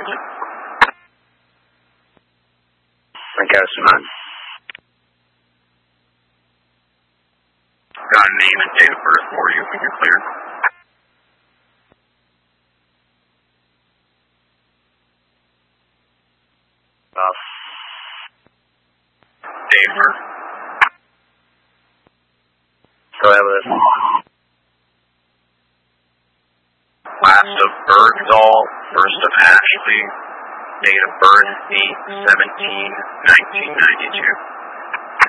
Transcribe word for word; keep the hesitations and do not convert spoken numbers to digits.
Hamilton. Franco Simone. Got a name and date of birth for you when you're cleared. Uh, Date of birth. So that was Last of Bergdahl, first of Ashley, date of birth eight seventeen nineteen ninety-two.